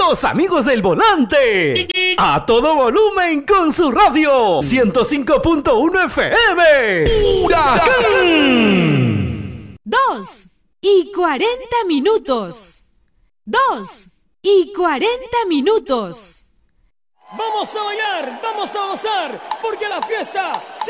Los amigos del volante. A todo volumen con su radio. 105.1 FM. ¡Huracán! 2:40. 2:40. Vamos a bailar, vamos a gozar, porque la fiesta